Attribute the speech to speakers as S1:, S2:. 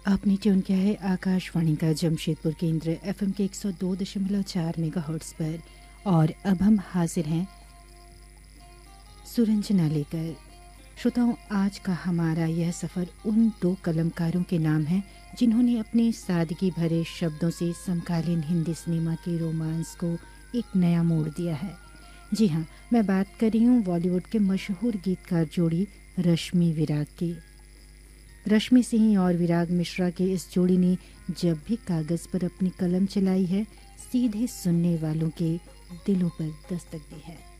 S1: आपने ट्यून किया है आकाशवाणी का जमशेदपुर केंद्र एफएम के 102.4 मेगाहर्ट्ज पर। और अब हम हाजिर हैं सुरंजना लेकर। श्रोताओं, आज का हमारा यह सफ़र उन दो कलमकारों के नाम है जिन्होंने अपने सादगी भरे शब्दों से समकालीन हिंदी सिनेमा के रोमांस को एक नया मोड़ दिया है। जी हाँ, मैं बात कर रही हूँ बॉलीवुड के मशहूर गीतकार जोड़ी रश्मि विराग की। रश्मि सिंह और विराग मिश्रा के इस जोड़ी ने जब भी कागज़ पर अपनी कलम चलाई है, सीधे सुनने वालों के दिलों पर दस्तक दी है।